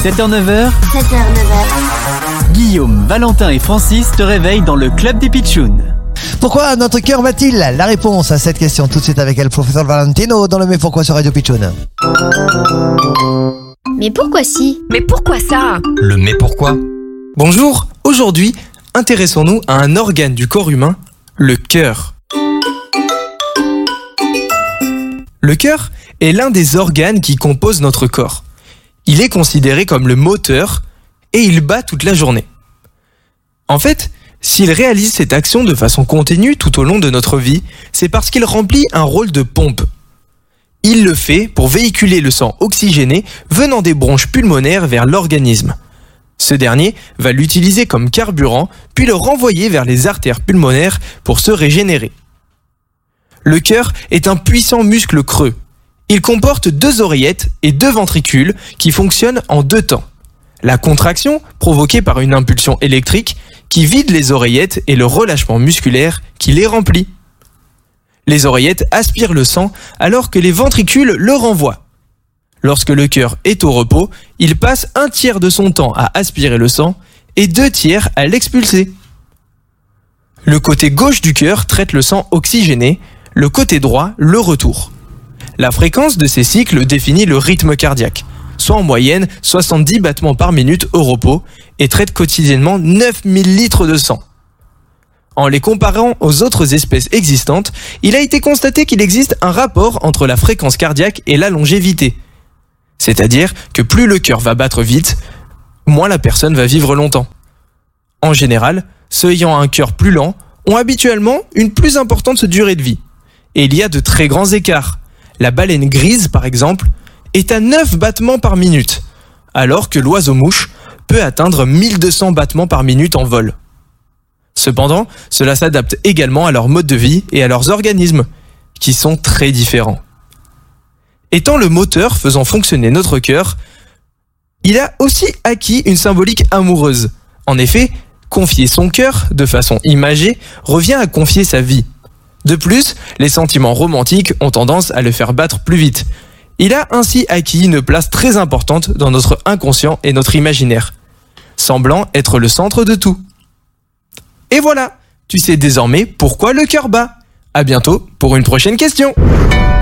7h-9h, 7h-9h, Guillaume, Valentin et Francis te réveillent dans le club des Pitchouns. Pourquoi notre cœur bat-il? La réponse à cette question tout de suite avec le professeur Valentino dans le Mais Pourquoi sur Radio Pitchoun. mais pourquoi si? Mais pourquoi ça? Le mais pourquoi? Bonjour, aujourd'hui, intéressons-nous à un organe du corps humain, le cœur. Le cœur est l'un des organes qui composent notre corps. Il est considéré comme le moteur et il bat toute la journée. En fait, s'il réalise cette action de façon continue tout au long de notre vie, c'est parce qu'il remplit un rôle de pompe. Il le fait pour véhiculer le sang oxygéné venant des bronches pulmonaires vers l'organisme. Ce dernier va l'utiliser comme carburant, puis le renvoyer vers les artères pulmonaires pour se régénérer. Le cœur est un puissant muscle creux. Il comporte 2 oreillettes et 2 ventricules qui fonctionnent en 2 temps. La contraction, provoquée par une impulsion électrique, qui vide les oreillettes et le relâchement musculaire qui les remplit. Les oreillettes aspirent le sang alors que les ventricules le renvoient. Lorsque le cœur est au repos, il passe 1/3 de son temps à aspirer le sang et 2/3 à l'expulser. Le côté gauche du cœur traite le sang oxygéné, le côté droit le retour. La fréquence de ces cycles définit le rythme cardiaque, soit en moyenne 70 battements par minute au repos, et traite quotidiennement 9000 litres de sang. En les comparant aux autres espèces existantes, il a été constaté qu'il existe un rapport entre la fréquence cardiaque et la longévité. C'est-à-dire que plus le cœur va battre vite, moins la personne va vivre longtemps. En général, ceux ayant un cœur plus lent ont habituellement une plus importante durée de vie. Et il y a de très grands écarts. La baleine grise, par exemple, est à 9 battements par minute, alors que l'oiseau-mouche peut atteindre 1200 battements par minute en vol. Cependant, cela s'adapte également à leur mode de vie et à leurs organismes, qui sont très différents. Étant le moteur faisant fonctionner notre cœur, il a aussi acquis une symbolique amoureuse. En effet, confier son cœur, de façon imagée, revient à confier sa vie. De plus, les sentiments romantiques ont tendance à le faire battre plus vite. Il a ainsi acquis une place très importante dans notre inconscient et notre imaginaire, semblant être le centre de tout. Et voilà, tu sais désormais pourquoi le cœur bat. À bientôt pour une prochaine question.